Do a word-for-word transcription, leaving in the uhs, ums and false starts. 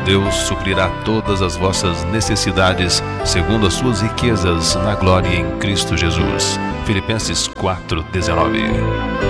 Deus suprirá todas as vossas necessidades, segundo as suas riquezas na glória em Cristo Jesus. Filipenses quatro, dezenove.